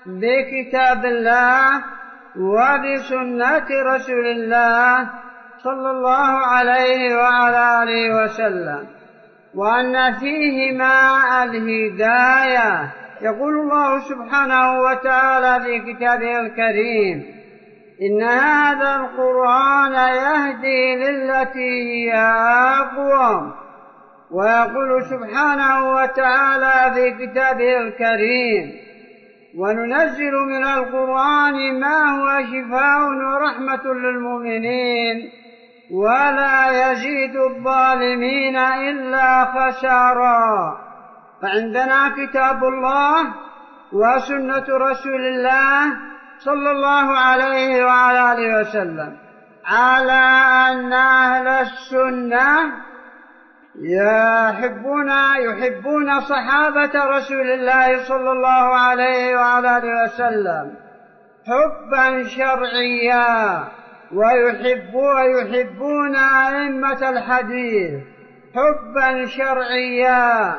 بكتاب الله وبسنة رسول الله صلى الله عليه وعلى آله وسلم، وأن فيهما الهداية. يقول الله سبحانه وتعالى في كتابه الكريم: إن هذا القرآن يهدي للتي هي أقوم. ويقول سبحانه وتعالى في كتابه الكريم: وننزل من القرآن ما هو شفاء ورحمة للمؤمنين ولا يزيد الظالمين إلا خسارا. فعندنا كتاب الله وسنة رسول الله صلى الله عليه وعلى آله وسلم، على أن أهل السنة يحبون صحابة رسول الله صلى الله عليه وعلى آله وسلم حبا شرعيا، ويحبون أئمة الحديث حبا شرعيا،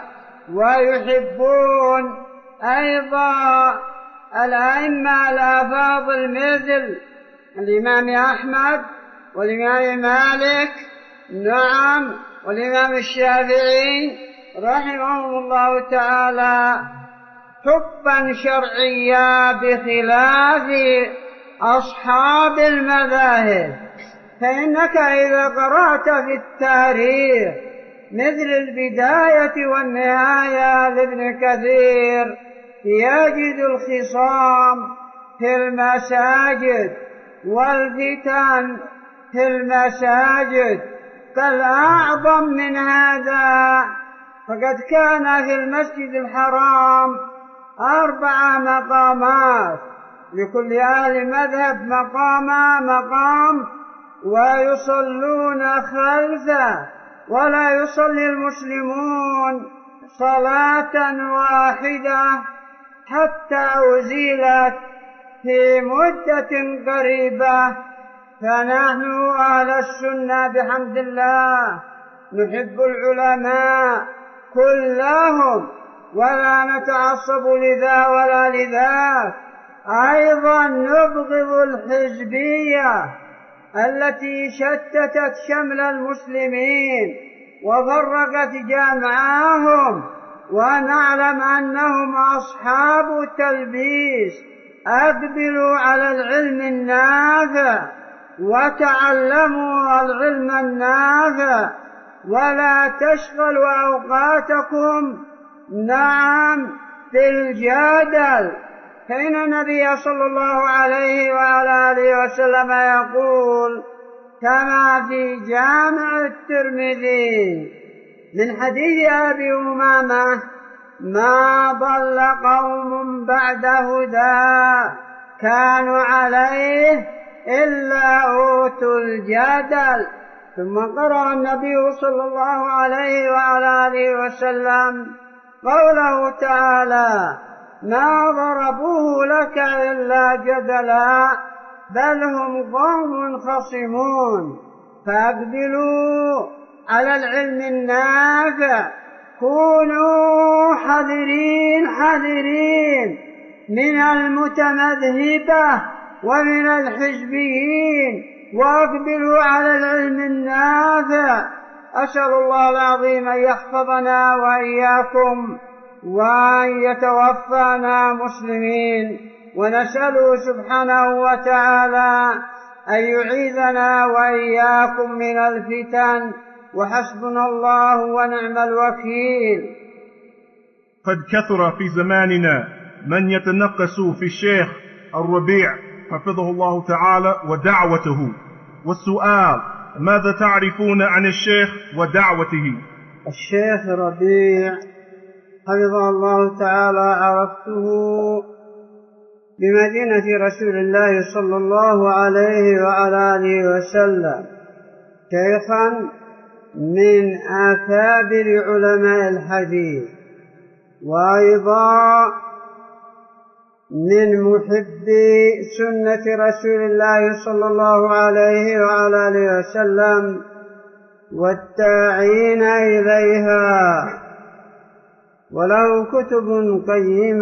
ويحبون أيضا الأئمة الأفاضل مثل الإمام أحمد والإمام مالك، نعم، والإمام الشافعي رحمهم الله تعالى حبا شرعيا، بخلاف أصحاب المذاهب. فإنك إذا قرأت في التاريخ مثل البداية والنهاية لابن كثير يجد الخصام في المساجد والفتن في المساجد. بل أعظم من هذا، فقد كان في المسجد الحرام 4 مقامات، لكل أهل مذهب مقام، ويصلون خلفه، ولا يصلي المسلمون صلاة واحدة حتى أزيلت في مدة قريبة. فنحن أهل السنة بحمد الله نحب العلماء كلهم، ولا نتعصب لذا ولا لذاك. أيضا نبغض الحزبية التي شتتت شمل المسلمين وفرقت جمعهم، ونعلم أنهم أصحاب تلبيس. أقبلوا على العلم النافع وتعلموا العلم النافع، ولا تشغلوا أوقاتكم نعم بالجدل. فإن النبي صلى الله عليه وعلى آله وسلم يقول كما في جامع الترمذي من حديث أبي أمامة: ما ضل قوم بعد هدى كانوا عليه إلا أوتوا الجدل. ثم قرأ النبي صلى الله عليه وعلى آله وسلم قوله تعالى: ما ضربوه لك إلا جدلا بل هم قوم خصمون. فأقبلوا على العلم النافع، كونوا حذرين من المتمذهبة ومن الحزبيين، وأقبلوا على العلم النافع. أسأل الله العظيم أن يحفظنا وإياكم وأن يتوفانا مسلمين، ونسأله سبحانه وتعالى أن يعيذنا وإياكم من الفتن، وحسبنا الله ونعم الوكيل. قد كثر في زماننا من يتنقص في الشيخ الربيع حفظه الله تعالى ودعوته. والسؤال: ماذا تعرفون عن الشيخ ودعوته؟ الشيخ ربيع حفظه الله تعالى عرفته بمدينة رسول الله صلى الله عليه وعلى آله وسلم شيخا من أكابر علماء الحديث، وأيضا من محبي سنة رسول الله صلى الله عليه وعلى آله وسلم والداعين إليها، وله كتب قيمة